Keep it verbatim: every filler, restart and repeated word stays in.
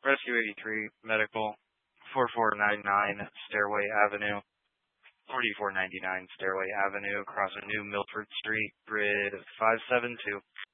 Rescue eighty-three Medical, forty-four ninety-nine Stairway Avenue, forty-four ninety-nine Stairway Avenue, across a new Milford Street, grid five seven two.